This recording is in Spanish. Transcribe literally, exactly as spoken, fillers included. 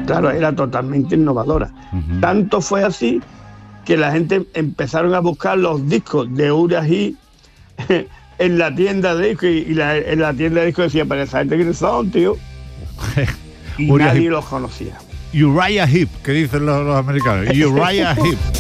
Claro, era totalmente innovadora. Uh-huh. Tanto fue así que la gente empezaron a buscar los discos de Uriah Heep en la tienda de discos, y la, en la tienda de discos decía, pero esa gente quiénes son, tío. Y nadie Heep. Los conocía. Uriah Heep, que dicen los, los americanos. Uriah Heep.